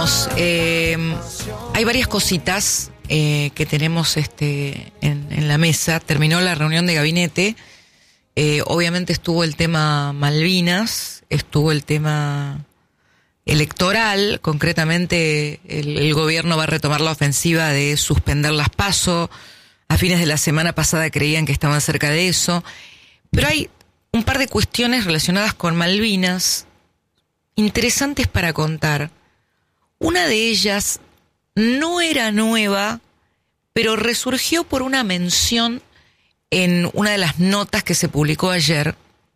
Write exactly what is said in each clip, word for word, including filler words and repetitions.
Eh, hay varias cositas eh, que tenemos este, en, en la mesa. Terminó la reunión de gabinete. Eh, obviamente estuvo el tema Malvinas, estuvo el tema electoral. Concretamente, el, el gobierno va a retomar la ofensiva de suspender las PASO. A fines de la semana pasada creían que estaban cerca de eso. Pero hay un par de cuestiones relacionadas con Malvinas interesantes para contar. Una de ellas no era nueva, pero resurgió por una mención en una de las notas que se publicó ayer,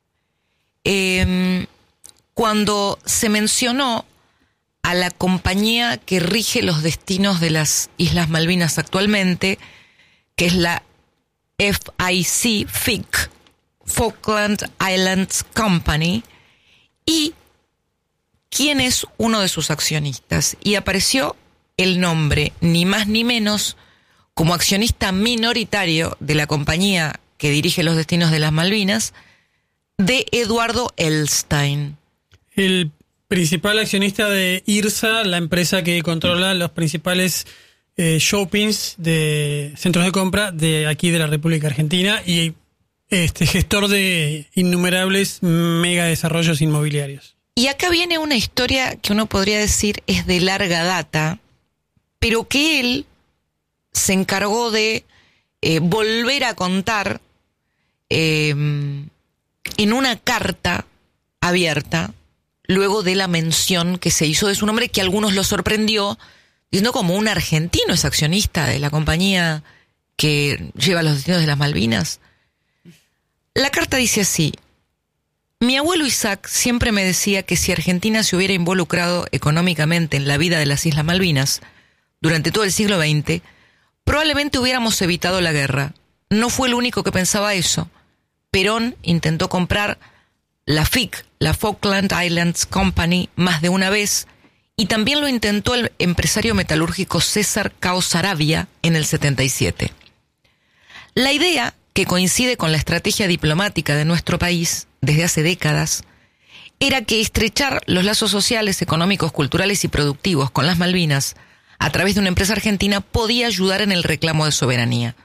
eh, cuando se mencionó a la compañía que rige los destinos de las Islas Malvinas actualmente, que es la F I C, F I C, Falkland Islands Company, y quién es uno de sus accionistas. Y apareció el nombre, ni más ni menos, como accionista minoritario de la compañía que dirige los destinos de las Malvinas, de Eduardo Elstein. El principal accionista de IRSA, la empresa que controla los principales eh, shoppings de centros de compra de aquí de la República Argentina y este gestor de innumerables mega desarrollos inmobiliarios. Y acá viene una historia que uno podría decir es de larga data, pero que él se encargó de eh, volver a contar eh, en una carta abierta, luego de la mención que se hizo de su nombre, que a algunos lo sorprendió, diciendo como un argentino es accionista de la compañía que lleva los destinos de las Malvinas. La carta dice así: mi abuelo Isaac siempre me decía que si Argentina se hubiera involucrado económicamente en la vida de las Islas Malvinas durante todo el siglo veinte, probablemente hubiéramos evitado la guerra. No fue el único que pensaba eso. Perón intentó comprar la F I C, la Falkland Islands Company, más de una vez, y también lo intentó el empresario metalúrgico César Cao Saravia en el setenta y siete. La idea, que coincide con la estrategia diplomática de nuestro país desde hace décadas, era que estrechar los lazos sociales, económicos, culturales y productivos con las Malvinas a través de una empresa argentina podía ayudar en el reclamo de soberanía.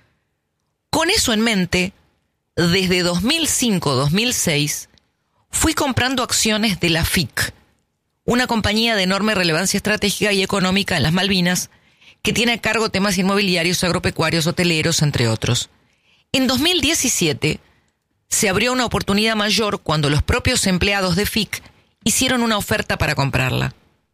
Con eso en mente, desde dos mil cinco a dos mil seis, fui comprando acciones de la F I C, una compañía de enorme relevancia estratégica y económica en las Malvinas, que tiene a cargo temas inmobiliarios, agropecuarios, hoteleros, entre otros. En dos mil diecisiete se abrió una oportunidad mayor cuando los propios empleados de F I C hicieron una oferta para comprarla.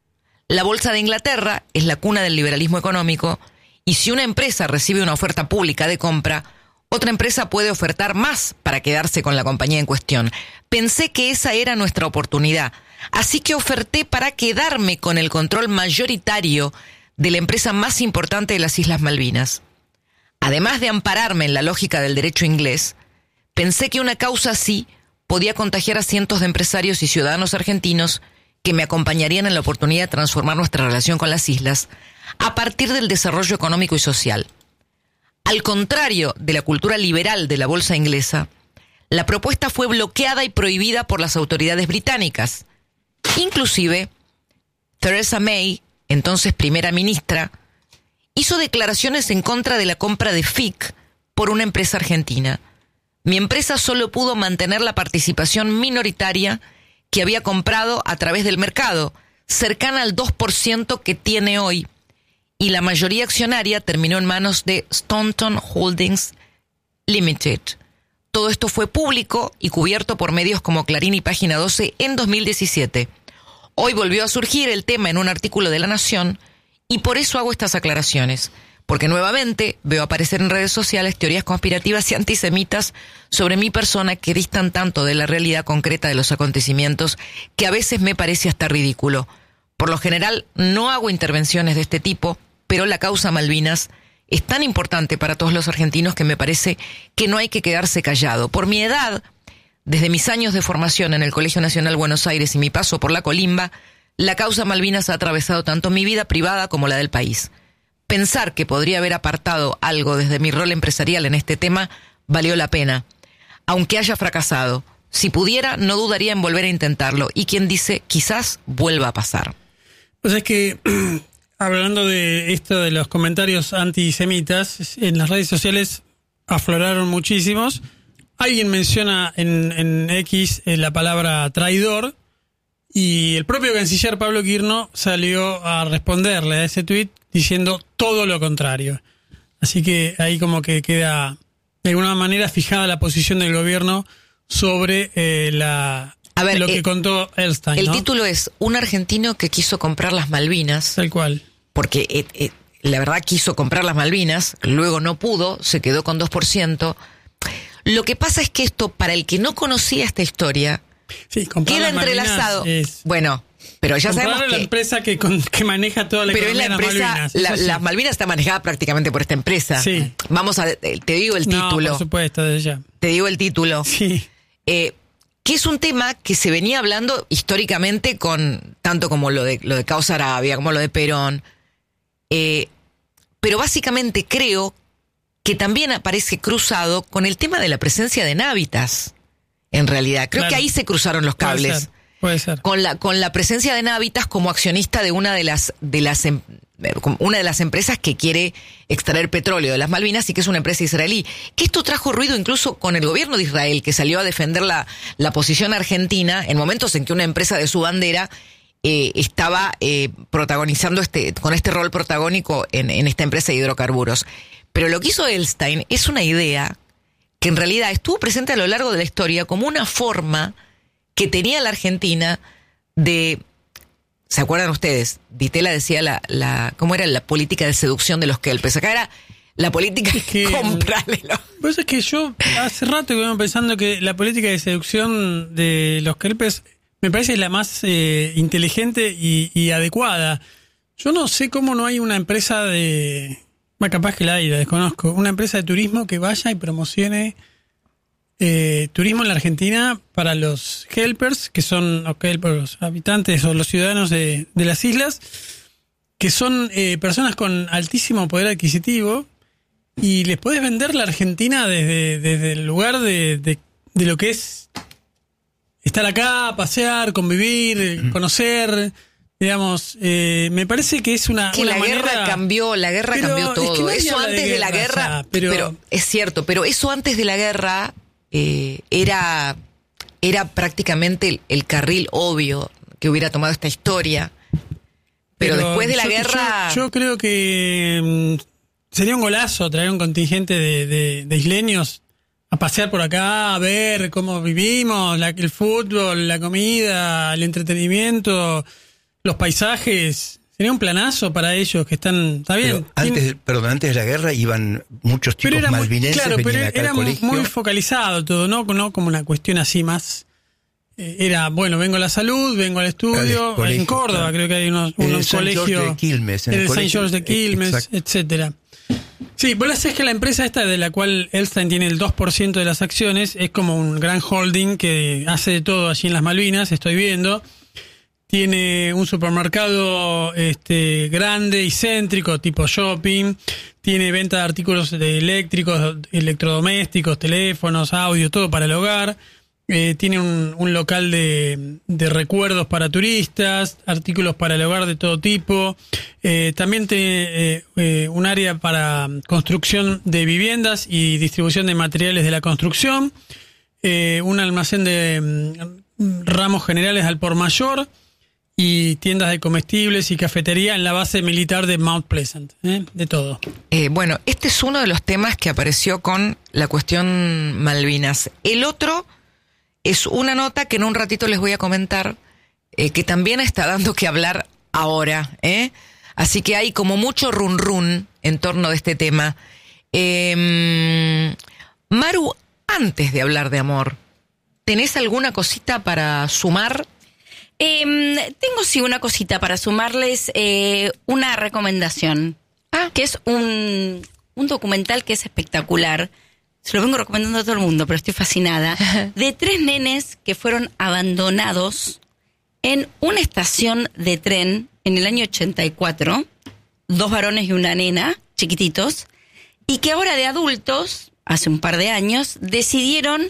La Bolsa de Inglaterra es la cuna del liberalismo económico, y si una empresa recibe una oferta pública de compra, otra empresa puede ofertar más para quedarse con la compañía en cuestión. Pensé que esa era nuestra oportunidad, así que oferté para quedarme con el control mayoritario de la empresa más importante de las Islas Malvinas. Además de ampararme en la lógica del derecho inglés, pensé que una causa así podía contagiar a cientos de empresarios y ciudadanos argentinos que me acompañarían en la oportunidad de transformar nuestra relación con las islas a partir del desarrollo económico y social. Al contrario de la cultura liberal de la bolsa inglesa, la propuesta fue bloqueada y prohibida por las autoridades británicas. Inclusive, Theresa May, entonces primera ministra, hizo declaraciones en contra de la compra de F I C por una empresa argentina. Mi empresa solo pudo mantener la participación minoritaria que había comprado a través del mercado, cercana al dos por ciento que tiene hoy, y la mayoría accionaria terminó en manos de Staunton Holdings Limited. Todo esto fue público y cubierto por medios como Clarín y Página doce en dos mil diecisiete. Hoy volvió a surgir el tema en un artículo de La Nación, y por eso hago estas aclaraciones, porque nuevamente veo aparecer en redes sociales teorías conspirativas y antisemitas sobre mi persona que distan tanto de la realidad concreta de los acontecimientos que a veces me parece hasta ridículo. Por lo general no hago intervenciones de este tipo, pero la causa Malvinas es tan importante para todos los argentinos que me parece que no hay que quedarse callado. Por mi edad, desde mis años de formación en el Colegio Nacional Buenos Aires y mi paso por la Colimba, la causa Malvinas ha atravesado tanto mi vida privada como la del país. Pensar que podría haber apartado algo desde mi rol empresarial en este tema valió la pena, aunque haya fracasado. Si pudiera, no dudaría en volver a intentarlo, y quien dice, quizás vuelva a pasar. Pues es que, hablando de esto de los comentarios antisemitas, en las redes sociales afloraron muchísimos. Alguien menciona en, en X eh, la palabra traidor, y el propio canciller Pablo Quirno salió a responderle a ese tuit diciendo todo lo contrario. Así que ahí como que queda de alguna manera fijada la posición del gobierno sobre eh, la a ver, lo que eh, contó Elstein. El ¿no? título es Un argentino que quiso comprar las Malvinas. Tal cual. Porque eh, eh, la verdad quiso comprar las Malvinas, luego no pudo, se quedó con dos por ciento. Lo que pasa es que esto, para el que no conocía esta historia, sí, queda entrelazado. Es... Bueno, pero ya Comprar sabemos la que... empresa que, con, que maneja toda la pero economía es la de las empresa, Malvinas. la, Sí. las Malvinas está manejada prácticamente por esta empresa. Sí. Vamos a, te digo el título. No, por supuesto, desde ya. Te digo el título. Sí. Eh, que es un tema que se venía hablando históricamente con, tanto como lo de, lo de Causa Arabia, como lo de Perón. Eh, pero básicamente creo que también aparece cruzado con el tema de la presencia de Navitas, en realidad. Creo Claro. que ahí se cruzaron los Puede cables. ser, puede ser. Con la, con la presencia de Navitas como accionista de una de las, de las, em- una de las empresas que quiere extraer petróleo de las Malvinas y que es una empresa israelí. Que esto trajo ruido incluso con el gobierno de Israel, que salió a defender la, la posición argentina en momentos en que una empresa de su bandera eh, estaba eh, protagonizando este, con este rol protagónico en, en esta empresa de hidrocarburos. Pero lo que hizo Elstein es una idea que en realidad estuvo presente a lo largo de la historia como una forma que tenía la Argentina de... ¿Se acuerdan ustedes? Ditela decía la, la ¿cómo era la política de seducción de los kelpes? Acá era la política de que, comprárelo. Pues es que yo hace rato que vengo pensando que la política de seducción de los kelpes me parece la más eh, inteligente y, y adecuada. Yo no sé cómo no hay una empresa de... Bueno, capaz que la hay, la desconozco. Una empresa de turismo que vaya y promocione eh, turismo en la Argentina para los helpers, que son okay, los habitantes o los ciudadanos de, de las islas, que son eh, personas con altísimo poder adquisitivo, y les podés vender la Argentina desde, desde el lugar de, de, de lo que es estar acá, pasear, convivir, mm. conocer... Digamos, eh, me parece que es una, que una la manera... guerra cambió, la guerra pero cambió todo. Es que eso antes de, de la guerra, o sea, pero... pero es cierto, pero eso antes de la guerra eh, era era prácticamente el, el carril obvio que hubiera tomado esta historia. Pero, pero después de la yo, guerra, yo, yo creo que um, sería un golazo traer un contingente de, de, de isleños a pasear por acá, a ver cómo vivimos, la, el fútbol, la comida, el entretenimiento, los paisajes. Sería un planazo para ellos que están... Está bien. Pero antes, ¿Quién? perdón, antes de la guerra iban muchos chicos Pero malvinenses, claro, venían pero acá era al colegio. muy focalizado todo, ¿no? No como una cuestión así más... Eh, era, bueno, vengo a la salud, vengo al estudio, al colegio, en Córdoba claro. creo que hay unos, En unos el colegios... San George de Quilmes. En el, el San colegio, George de Quilmes, exacto. etcétera. Sí, vos sabés que la empresa esta de la cual Elstein tiene el dos por ciento de las acciones es como un gran holding que hace de todo allí en las Malvinas, estoy viendo. Tiene un supermercado este grande y céntrico, tipo shopping. Tiene venta de artículos de eléctricos, electrodomésticos, teléfonos, audio, todo para el hogar. Eh, tiene un, un local de, de recuerdos para turistas, artículos para el hogar de todo tipo. Eh, también tiene eh, eh, un área para construcción de viviendas y distribución de materiales de la construcción. Eh, un almacén de mm, ramos generales al por mayor. Y tiendas de comestibles y cafetería en la base militar de Mount Pleasant, ¿eh? De todo. Eh, bueno, este es uno de los temas que apareció con la cuestión Malvinas. El otro es una nota que en un ratito les voy a comentar, eh, que también está dando que hablar ahora, ¿eh? Así que hay como mucho run run en torno de este tema. Eh, Maru, antes de hablar de amor, ¿tenés alguna cosita para sumar? Eh, tengo sí una cosita para sumarles, eh, una recomendación, ah. que es un, un documental que es espectacular. Se lo vengo recomendando a todo el mundo, pero estoy fascinada. De tres nenes que fueron abandonados en una estación de tren en el año ochenta y cuatro, dos varones y una nena, chiquititos, y que ahora de adultos, hace un par de años, decidieron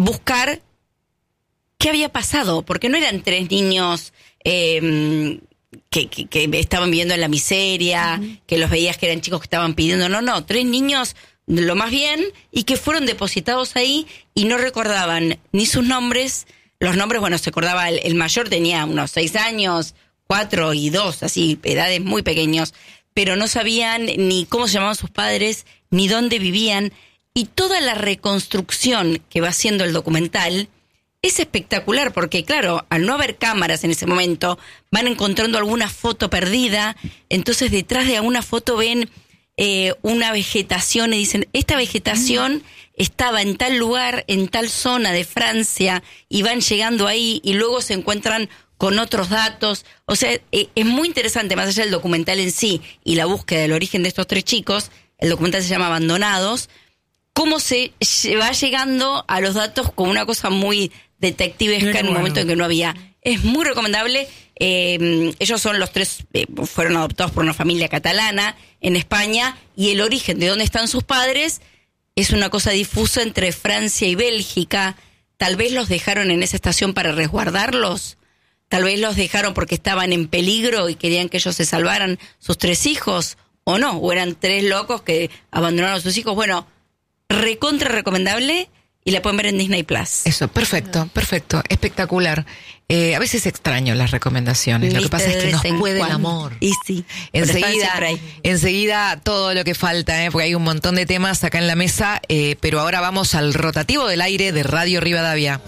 buscar qué había pasado, porque no eran tres niños eh, que, que, que estaban viviendo en la miseria, uh-huh. que los veías que eran chicos que estaban pidiendo. No, no, tres niños lo más bien y que fueron depositados ahí y no recordaban ni sus nombres. Los nombres, bueno, se acordaba, el, el mayor tenía unos seis años, cuatro y dos, así, edades muy pequeños, pero no sabían ni cómo se llamaban sus padres, ni dónde vivían. Y toda la reconstrucción que va haciendo el documental es espectacular, porque claro, al no haber cámaras en ese momento, van encontrando alguna foto perdida, entonces detrás de alguna foto ven eh, una vegetación y dicen, esta vegetación mm. estaba en tal lugar, en tal zona de Francia, y van llegando ahí y luego se encuentran con otros datos. O sea, eh, es muy interesante, más allá del documental en sí y la búsqueda del origen de estos tres chicos, el documental se llama Abandonados, cómo se va llegando a los datos con una cosa muy detectivesca en un momento en que no había. Es muy recomendable. Eh, ellos son los tres, eh, fueron adoptados por una familia catalana en España, y el origen de dónde están sus padres es una cosa difusa entre Francia y Bélgica. Tal vez los dejaron en esa estación para resguardarlos, tal vez los dejaron porque estaban en peligro y querían que ellos se salvaran, sus tres hijos, o no, o eran tres locos que abandonaron a sus hijos. Bueno, recontra recomendable, y la pueden ver en Disney Plus. Eso, perfecto, perfecto, espectacular. Eh, a veces extraño las recomendaciones. Lo que pasa es que nos puede el amor. Y sí. Enseguida, enseguida todo lo que falta, ¿eh? Porque hay un montón de temas acá en la mesa, eh, pero ahora vamos al rotativo del aire de Radio Rivadavia.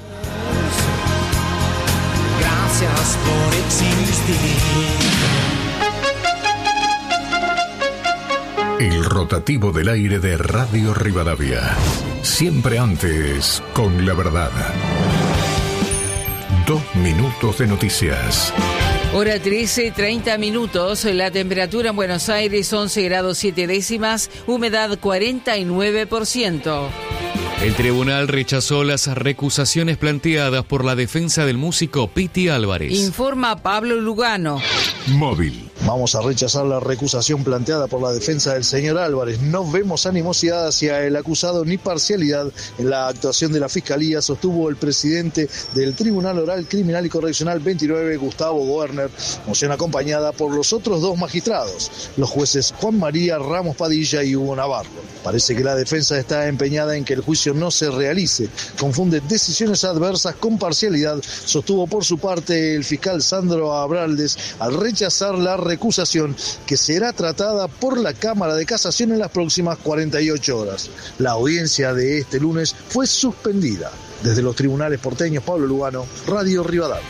Gracias por existir. El rotativo del aire de Radio Rivadavia. Siempre antes, con la verdad. Dos minutos de noticias. Hora trece, treinta minutos. La temperatura en Buenos Aires, once grados siete décimas. Humedad cuarenta y nueve por ciento. El tribunal rechazó las recusaciones planteadas por la defensa del músico Piti Álvarez. Informa Pablo Lugano. Móvil. Vamos a rechazar la recusación planteada por la defensa del señor Álvarez. No vemos animosidad hacia el acusado ni parcialidad en la actuación de la Fiscalía, sostuvo el presidente del Tribunal Oral Criminal y Correccional veintinueve, Gustavo Werner, moción acompañada por los otros dos magistrados, los jueces Juan María Ramos Padilla y Hugo Navarro. Parece que la defensa está empeñada en que el juicio no se realice. Confunde decisiones adversas con parcialidad, sostuvo por su parte el fiscal Sandro Abraldes al rechazar la recusación, que será tratada por la Cámara de Casación en las próximas cuarenta y ocho horas. La audiencia de este lunes fue suspendida. Desde los tribunales porteños, Pablo Lugano, Radio Rivadavia.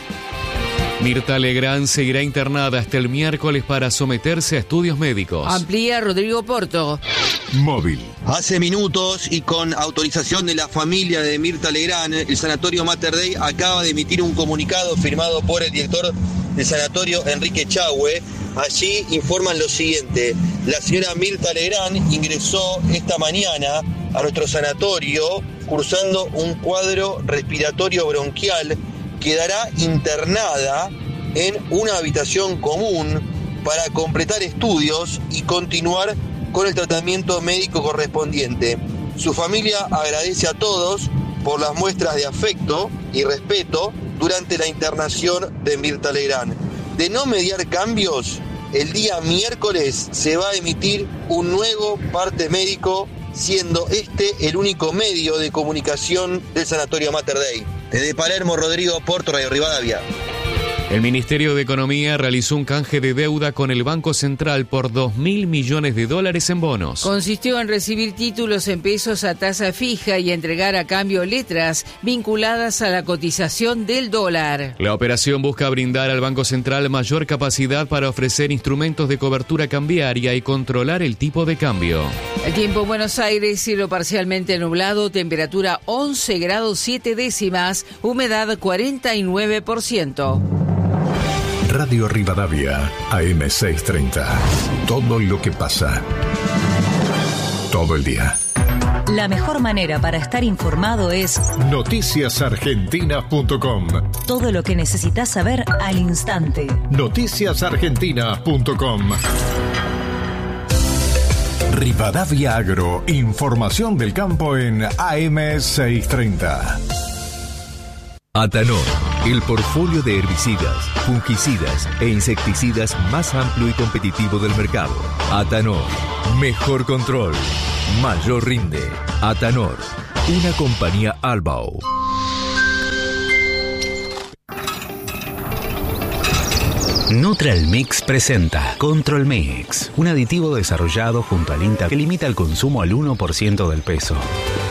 Mirta Legrand seguirá internada hasta el miércoles para someterse a estudios médicos. Amplía Rodrigo Porto. Móvil. Hace minutos y con autorización de la familia de Mirta Legrand, el Sanatorio Mater Dei acaba de emitir un comunicado firmado por el director del sanatorio, Enrique Chahue. Allí informan lo siguiente: la señora Mirta Legrand ingresó esta mañana a nuestro sanatorio cursando un cuadro respiratorio bronquial. Quedará internada en una habitación común para completar estudios y continuar con el tratamiento médico correspondiente. Su familia agradece a todos por las muestras de afecto y respeto durante la internación de Mirta Legrand. De no mediar cambios, el día miércoles se va a emitir un nuevo parte médico, siendo este el único medio de comunicación del Sanatorio Mater Dei. Desde Palermo, Rodrigo Porto, Radio Rivadavia. El Ministerio de Economía realizó un canje de deuda con el Banco Central por dos mil millones de dólares en bonos. Consistió en recibir títulos en pesos a tasa fija y entregar a cambio letras vinculadas a la cotización del dólar. La operación busca brindar al Banco Central mayor capacidad para ofrecer instrumentos de cobertura cambiaria y controlar el tipo de cambio. El tiempo en Buenos Aires, cielo parcialmente nublado, temperatura once grados siete décimas, humedad cuarenta y nueve por ciento. Radio Rivadavia, A M seiscientos treinta. Todo lo que pasa. Todo el día. La mejor manera para estar informado es noticias argentinas punto com. Todo lo que necesitas saber al instante. noticias argentinas punto com. Rivadavia Agro, información del campo en A M seiscientos treinta. Atanor. El portfolio de herbicidas, fungicidas e insecticidas más amplio y competitivo del mercado. Atanor. Mejor control. Mayor rinde. Atanor. Una compañía Albao. Neutral Mix presenta Control Mix, un aditivo desarrollado junto al INTA que limita el consumo al uno por ciento del peso.